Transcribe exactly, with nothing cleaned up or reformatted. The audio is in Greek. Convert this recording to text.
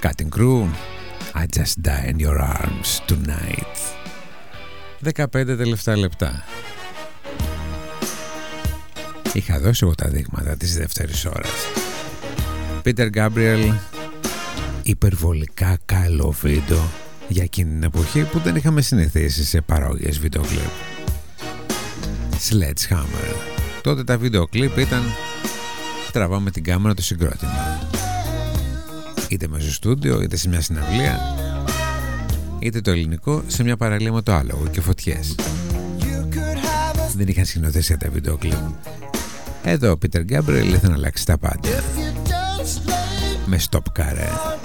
Cutting Crew, I just die in your arms tonight. δεκαπέντε τελευταία λεπτά. Είχα δώσει εγώ τα δείγματα της δεύτερης ώρας. Peter Gabriel, υπερβολικά καλό βίντεο για εκείνη την εποχή που δεν είχαμε συνηθίσει σε παραγωγές βίντεο κλιπ. Sledgehammer. Τότε τα βίντεο κλιπ ήταν τραβάμε την κάμερα το συγκρότημα, είτε μέσω στούντιο είτε σε μια συναυλία, είτε το ελληνικό σε μια παραλία με το άλογο και φωτιές. Δεν είχαν σκηνοθεσία τα βίντεο κλιπ. Εδώ ο Peter Gabriel ήθελε να αλλάξει τα πάντα με stop car.